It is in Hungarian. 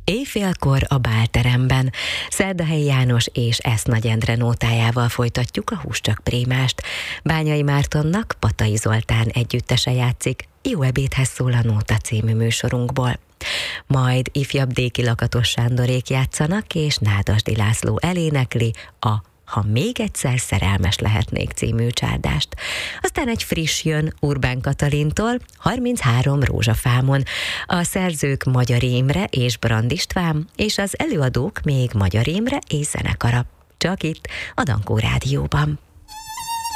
Éjfélkor a Bálteremben. Szerdahelyi János és Esz Nagy Endre nótájával folytatjuk a Hús csak prémást. Bányai Mártonnak Patai Zoltán együttese játszik. Jó ebédhez szól a Nóta című műsorunkból. Majd ifjabb Déki Lakatos Sándorék játszanak, és Nádasdy László elénekli a Ha még egyszer szerelmes lehetnék című csárdást. Aztán egy friss jön Urbán Katalintól, 33 rózsafámon. A szerzők Magyar Imre és Brand István, és az előadók még Magyar Imre és zenekara. Csak itt, a Dankó Rádióban.